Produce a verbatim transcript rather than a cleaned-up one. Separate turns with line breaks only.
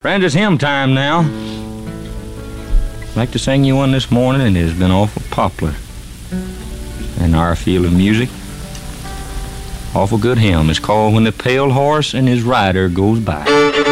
Friends, it's hymn time now. I'd like to sing you one this morning, and it has been awful popular in our field of music. Awful good hymn. It's called When the Pale Horse and His Rider Goes By.